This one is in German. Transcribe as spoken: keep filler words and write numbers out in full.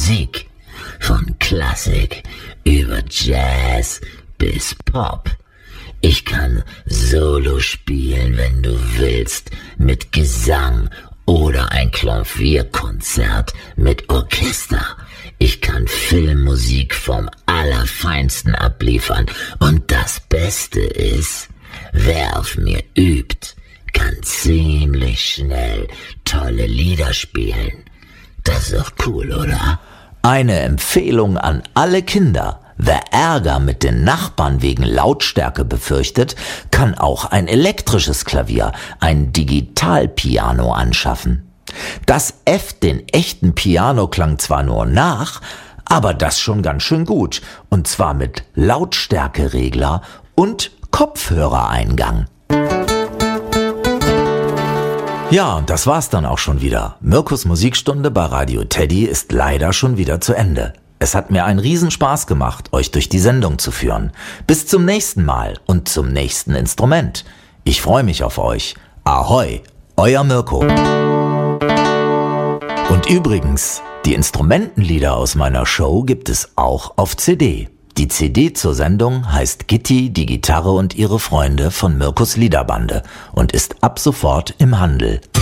Musik. Von Klassik über Jazz bis Pop. Ich kann Solo spielen, wenn du willst, mit Gesang oder ein Klavierkonzert mit Orchester. Ich kann Filmmusik vom Allerfeinsten abliefern. Und das Beste ist, wer auf mir übt, kann ziemlich schnell tolle Lieder spielen. Das ist doch cool, oder? Eine Empfehlung an alle Kinder. Wer Ärger mit den Nachbarn wegen Lautstärke befürchtet, kann auch ein elektrisches Klavier, ein Digitalpiano anschaffen. Das äfft den echten Pianoklang zwar nur nach, aber das schon ganz schön gut. Und zwar mit Lautstärkeregler und Kopfhörereingang. Ja, und das war's dann auch schon wieder. Mirkus Musikstunde bei Radio Teddy ist leider schon wieder zu Ende. Es hat mir einen Riesenspaß gemacht, euch durch die Sendung zu führen. Bis zum nächsten Mal und zum nächsten Instrument. Ich freue mich auf euch. Ahoi, euer Mirko. Und übrigens, die Instrumentenlieder aus meiner Show gibt es auch auf C D. Die C D zur Sendung heißt Gitti, die Gitarre und ihre Freunde von Mirkus Liederbande und ist ab sofort im Handel.